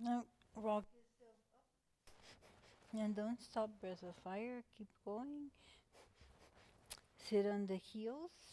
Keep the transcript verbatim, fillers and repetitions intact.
No, rock yourself up and don't stop. Breath of fire. Keep going. Sit on the heels.